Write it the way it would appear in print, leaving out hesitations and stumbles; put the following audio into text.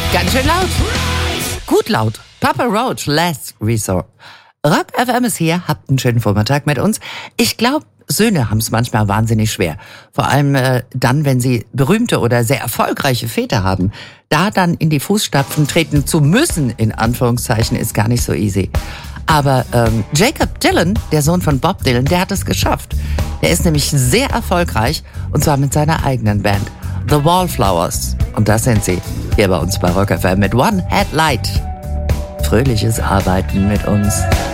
Ganz schön laut. Gut laut. Papa Roach, Last Resort. Rock FM ist hier. Habt einen schönen Vormittag mit uns. Ich glaube, Söhne haben es manchmal wahnsinnig schwer. Vor allem dann, wenn sie berühmte oder sehr erfolgreiche Väter haben. Da dann in die Fußstapfen treten zu müssen, in Anführungszeichen, ist gar nicht so easy. Aber Jacob Dylan, der Sohn von Bob Dylan, der hat es geschafft. Der ist nämlich sehr erfolgreich und zwar mit seiner eigenen Band. The Wallflowers. Und das sind sie hier bei uns bei Rock FM mit One Headlight. Fröhliches Arbeiten mit uns.